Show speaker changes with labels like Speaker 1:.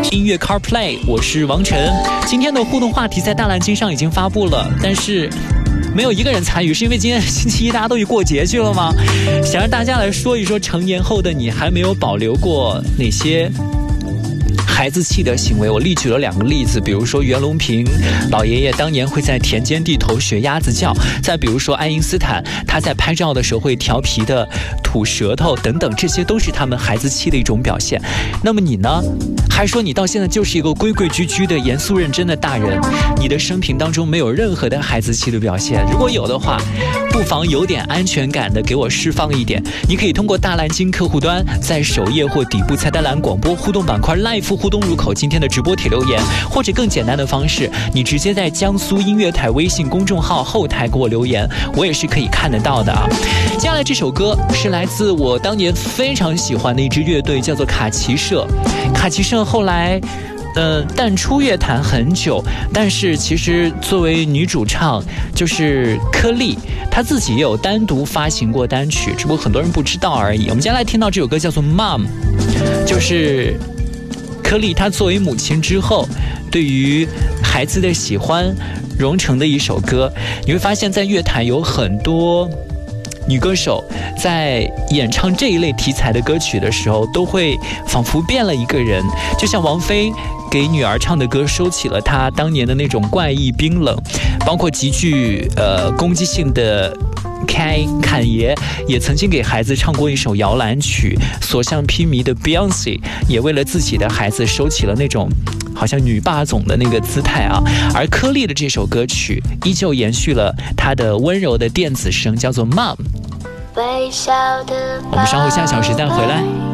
Speaker 1: 音乐 CarPlay， 我是王晨。今天的互动话题在大蓝鲸上已经发布了，但是没有一个人参与，是因为今天星期一大家都去过节去了吗？想让大家来说一说，成年后的你还没有保留过哪些孩子气的行为。我例举了2个例子，比如说袁隆平老爷爷当年会在田间地头学鸭子叫，再比如说爱因斯坦他在拍照的时候会调皮的吐舌头等等，这些都是他们孩子气的一种表现。那么你呢？还说你到现在就是一个规规矩矩的严肃认真的大人，你的生平当中没有任何的孩子气的表现？如果有的话，不妨有点安全感的给我释放一点。你可以通过大蓝鲸客户端在首页或底部菜单栏广播互动板块 Live 互动入口今天的直播帖留言，或者更简单的方式，你直接在江苏音乐台微信公众号后台给我留言，我也是可以看得到的啊。接下来这首歌是来自我当年非常喜欢的一支乐队，叫做卡奇社。卡奇社后来淡出乐坛很久，但是其实作为女主唱就是柯丽，她自己也有单独发行过单曲，只不过很多人不知道而已。我们接下来听到这首歌叫做 Mom， 就是柯丽她作为母亲之后对于孩子的喜欢融成的一首歌。你会发现在乐坛有很多女歌手在演唱这一类题材的歌曲的时候，都会仿佛变了一个人，就像王菲给女儿唱的歌收起了她当年的那种怪异冰冷，包括极具攻击性的侃爷也曾经给孩子唱过一首摇篮曲，所向披靡的 Beyonce 也为了自己的孩子收起了那种好像女霸总的那个姿态啊。而柯丽的这首歌曲依旧延续了她的温柔的电子声，叫做 Mom。我们稍后下小时再回来。